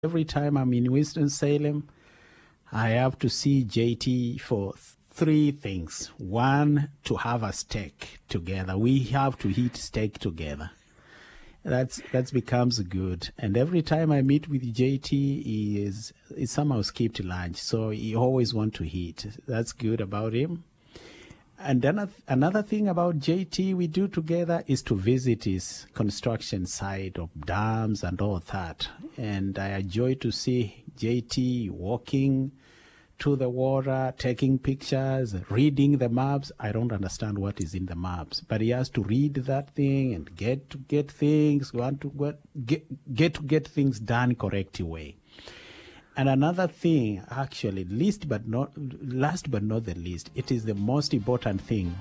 Every time I'm in Winston-Salem, I have to see JT for three things. One, to have a steak together. We have to eat steak together. That becomes good. And every time I meet with JT, he somehow skipped lunch, so he always want to eat. That's good about him. And then another thing about JT we do together is to visit his construction site of dams and all that. And I enjoy to see JT walking to the water, taking pictures, reading the maps. I don't understand what is in the maps, but he has to read that thing and get things, get things done correct way. And another thing, actually, last but not the least, it is the most important thing.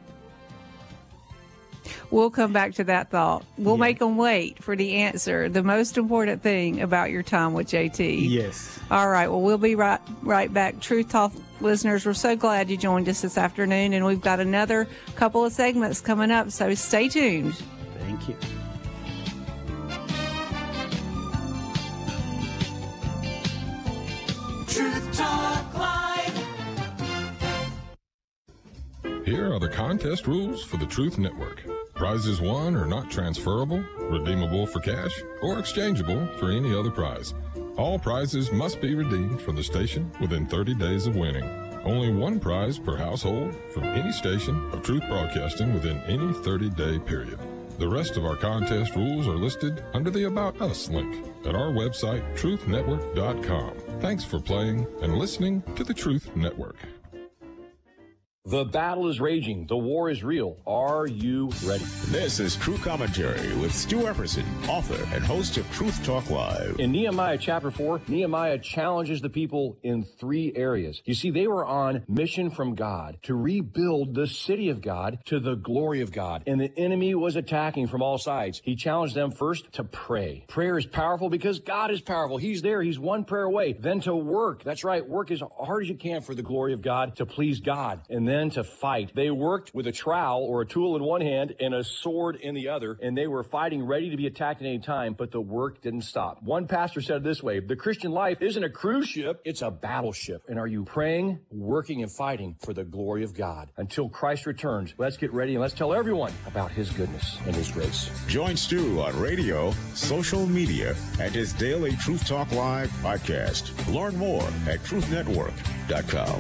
We'll come back to that thought. We'll make them wait for the answer. The most important thing about your time with JT. Yes. All right. Well, we'll be right back. Truth Talk listeners, we're so glad you joined us this afternoon, and we've got another couple of segments coming up, so stay tuned. Thank you. Truth Talk Live. Here are the contest rules for the Truth Network. Prizes won are not transferable, redeemable for cash, or exchangeable for any other prize. All prizes must be redeemed from the station within 30 days of winning. Only one prize per household from any station of Truth Broadcasting within any 30-day period. The rest of our contest rules are listed under the About Us link at our website, truthnetwork.com. Thanks for playing and listening to the Truth Network. The battle is raging. The war is real. Are you ready? This is True Commentary with Stu Epperson, author and host of Truth Talk Live. In Nehemiah chapter 4, Nehemiah challenges the people in three areas. You see, they were on mission from God to rebuild the city of God to the glory of God. And the enemy was attacking from all sides. He challenged them first to pray. Prayer is powerful because God is powerful. He's there. He's one prayer away. Then to work. That's right. Work as hard as you can for the glory of God to please God. And then to fight. They worked with a trowel or a tool in one hand and a sword in the other, and they were fighting ready to be attacked at any time, but the work didn't stop. One pastor said it this way: the Christian life isn't a cruise ship, it's a battleship. And are you praying, working, and fighting for the glory of God until Christ returns? Let's get ready and let's tell everyone about his goodness and his grace. Join Stu on radio, social media, and his daily Truth Talk Live podcast. Learn more at truthnetwork.com.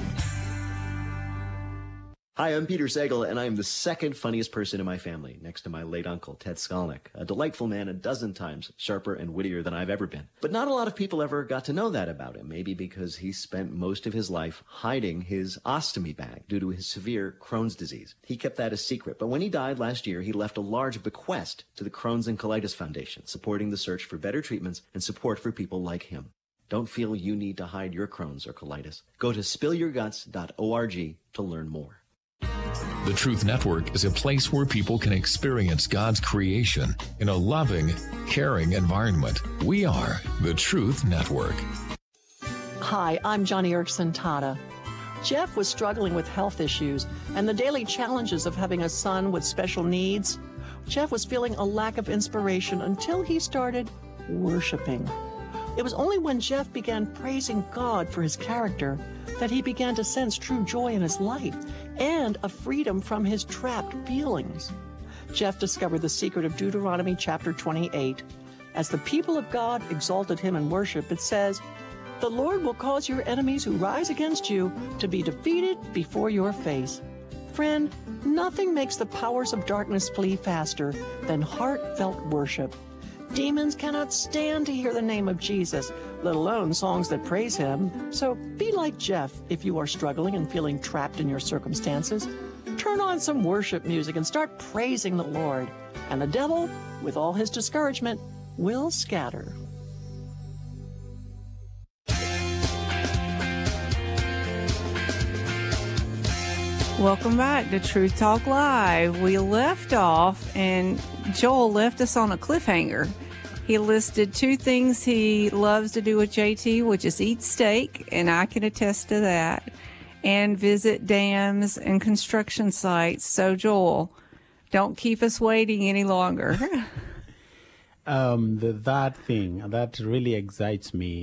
Hi, I'm Peter Sagal, and I am the second funniest person in my family, next to my late uncle, Ted Skolnick, a delightful man 12 times sharper and wittier than I've ever been. But not a lot of people ever got to know that about him, maybe because he spent most of his life hiding his ostomy bag due to his severe Crohn's disease. He kept that a secret, but when he died last year, he left a large bequest to the Crohn's and Colitis Foundation, supporting the search for better treatments and support for people like him. Don't feel you need to hide your Crohn's or colitis. Go to spillyourguts.org to learn more. The Truth Network is a place where people can experience God's creation in a loving, caring environment. We are the Truth Network. Hi, I'm Johnny Erickson Tata. Jeff was struggling with health issues and the daily challenges of having a son with special needs. Jeff was feeling a lack of inspiration until he started worshiping. It was only when Jeff began praising God for his character that he began to sense true joy in his life and a freedom from his trapped feelings. Jeff discovered the secret of Deuteronomy chapter 28. As the people of God exalted him in worship, it says, "The Lord will cause your enemies who rise against you to be defeated before your face." Friend, nothing makes the powers of darkness flee faster than heartfelt worship. Demons cannot stand to hear the name of Jesus, let alone songs that praise him. So be like Jeff if you are struggling and feeling trapped in your circumstances. Turn on some worship music and start praising the Lord. And the devil, with all his discouragement, will scatter. Welcome back to Truth Talk Live. We left off, and Joel left us on a cliffhanger. He listed two things he loves to do with JT, which is eat steak, and I can attest to that, and visit dams and construction sites. So, Joel, don't keep us waiting any longer. that thing that really excites me